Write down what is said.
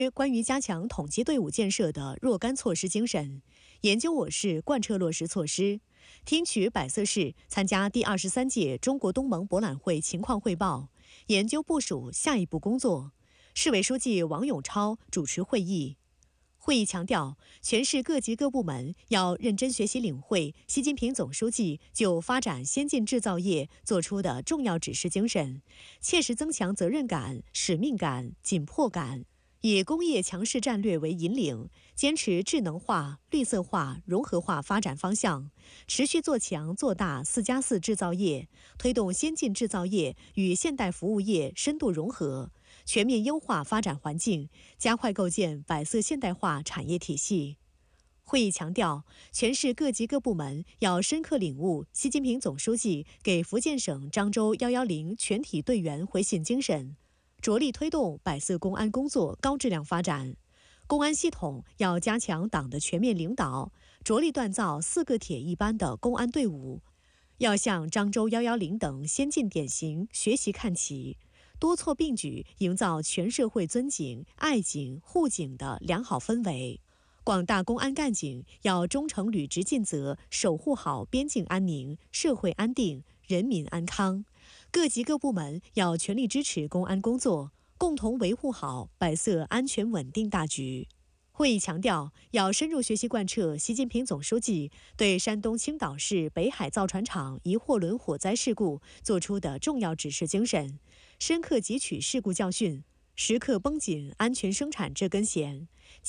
关于加强统计队伍建设的若干措施精神，研究我市贯彻落实措施，听取百色市参加第23届中国东盟博览会情况汇报，研究部署下一步工作。市委书记王永超主持会议。会议强调，全市各级各部门要认真学习领会习近平总书记就发展先进制造业作出的重要指示精神，切实增强责任感、使命感、紧迫感，以工业强势战略为引领，坚持智能化、绿色化、融合化发展方向，持续做强做大4+4制造业，推动先进制造业与现代服务业深度融合，全面优化发展环境，加快构建百色现代化产业体系。会议强调，全市各级各部门要深刻领悟习近平总书记给福建省漳州110全体队员回信精神，着力推动百色公安工作高质量发展。公安系统要加强党的全面领导，着力锻造4个铁一般的公安队伍，要向漳州110等先进典型学习看齐，多措并举营造全社会尊警、爱警、护警的良好氛围。广大公安干警要忠诚履职尽责，守护好边境安宁、社会安定、人民安康。各级各部门要全力支持公安工作，共同维护好百色安全稳定大局。会议强调，要深入学习贯彻习近平总书记对山东青岛市北海造船厂一货轮火灾事故作出的重要指示精神，深刻汲取事故教训，时刻绷紧安全生产这根弦，